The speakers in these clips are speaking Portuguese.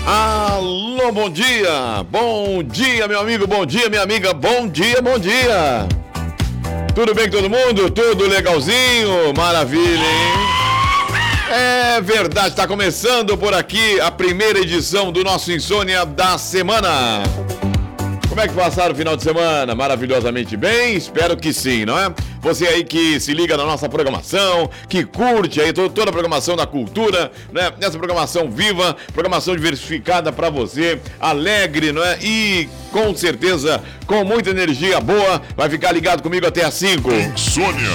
Alô, bom dia meu amigo, bom dia minha amiga, bom dia. Tudo bem com todo mundo? Tudo legalzinho? Maravilha, hein? É verdade, está começando por aqui a primeira edição do nosso Insônia da Semana. Como é que passaram o final de semana? Maravilhosamente bem? Espero que sim, não é? Você aí que se liga na nossa programação, que curte aí toda a programação da cultura, né? Essa programação viva, programação diversificada para você, alegre, não é? E com certeza, com muita energia boa, vai ficar ligado comigo até às 5. Insônia.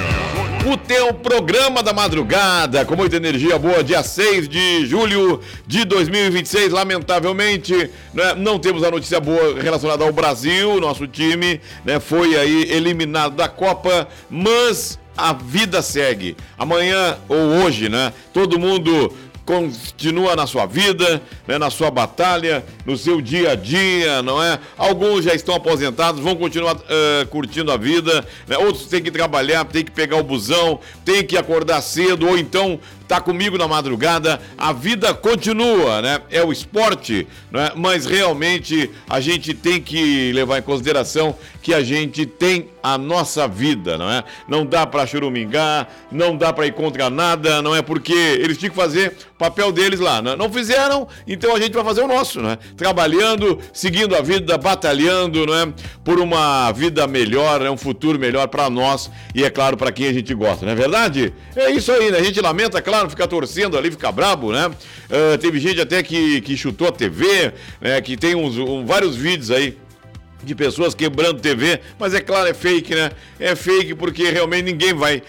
O teu programa da madrugada, com muita energia boa, dia 6 de julho de 2026. Lamentavelmente, né, não temos a notícia boa relacionada ao Brasil. Nosso time, né, foi aí eliminado da Copa, mas a vida segue. Amanhã ou hoje, né, todo mundo continua na sua vida, né, na sua batalha, no seu dia a dia, não é? Alguns já estão aposentados, vão continuar curtindo a vida, né? Outros têm que trabalhar, têm que pegar o busão, têm que acordar cedo, ou então tá comigo na madrugada. A vida continua, né? É o esporte, né? Mas realmente a gente tem que levar em consideração que a gente tem a nossa vida, não é? Não dá para chorumingar, não dá para ir contra nada, não é? Porque eles tinham que fazer o papel deles lá, né? Não fizeram, então a gente vai fazer o nosso, né? Trabalhando, seguindo a vida, batalhando, não é? Por uma vida melhor, né? Um futuro melhor para nós e, é claro, para quem a gente gosta, não é verdade? É isso aí, né? A gente lamenta, claro, ficar torcendo ali, ficar brabo, né? Teve gente até que chutou a TV, né? Que tem vários vídeos aí de pessoas quebrando TV, mas é claro, é fake, né? É fake porque realmente ninguém vai,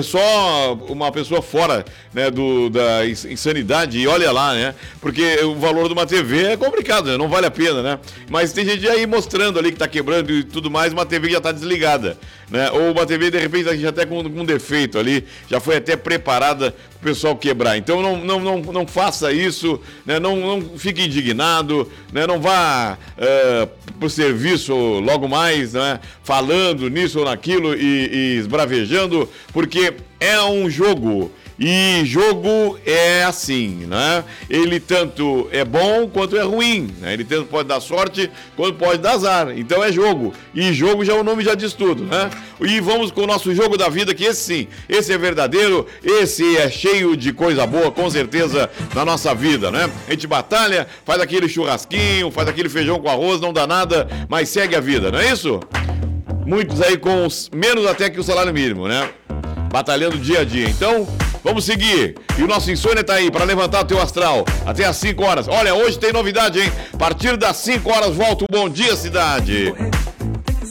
só uma pessoa fora, né, da insanidade, e olha lá, né? Porque o valor de uma TV é complicado, né? Não vale a pena, né? Mas tem gente aí mostrando ali que tá quebrando e tudo mais, uma TV que já tá desligada, né? Ou uma TV de repente já até com defeito ali, já foi até preparada pro pessoal quebrar. Então não faça isso, né? Não fique indignado, né? Não vá pro serviço logo mais, né? Falando nisso ou naquilo e esbravejando, porque é um jogo. E jogo é assim, né? Ele tanto é bom quanto é ruim, né? Ele tanto pode dar sorte quanto pode dar azar. Então é jogo. E jogo o nome já diz tudo, né? E vamos com o nosso jogo da vida, que esse sim, esse é verdadeiro, esse é cheio de coisa boa, com certeza, na nossa vida, né? A gente batalha, faz aquele churrasquinho, faz aquele feijão com arroz, não dá nada, mas segue a vida, não é isso? Muitos aí com menos até que o salário mínimo, né? Batalhando dia a dia. Então, vamos seguir. E o nosso Insônia tá aí para levantar o teu astral até às 5 horas. Olha, hoje tem novidade, hein? A partir das 5 horas volta o Bom Dia Cidade.